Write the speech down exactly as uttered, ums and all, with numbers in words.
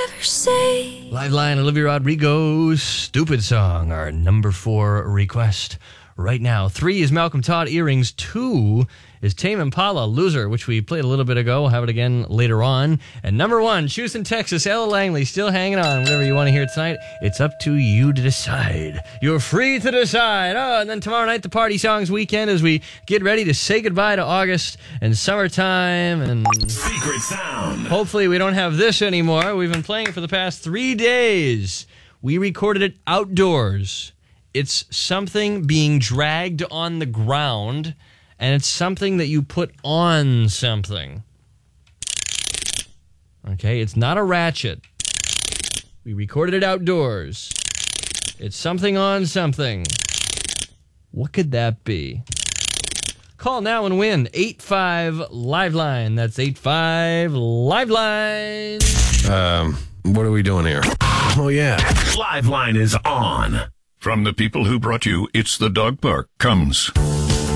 ever say? Liveline, Olivia Rodrigo, Stupid Song, our number four request right now. Three is Malcolm Todd, Earrings. Two is Tame Impala, Loser, which we played a little bit ago. We'll have it again later on. And number one, Houston, Texas, Ella Langley, still hanging on. Whatever you want to hear tonight, it's up to you to decide. You're free to decide. Oh, and then tomorrow night, the Party Songs weekend, as we get ready to say goodbye to August and summertime. And Secret Sound. Hopefully we don't have this anymore. We've been playing it for the past three days. We recorded it outdoors. It's something being dragged on the ground, and it's something that you put on something. Okay, it's not a ratchet. We recorded it outdoors. It's something on something. What could that be? Call now and win. eight five Liveline. That's eight five Liveline. Um, what are we doing here? Oh, yeah. Liveline is on. From the people who brought you It's the Dog Park comes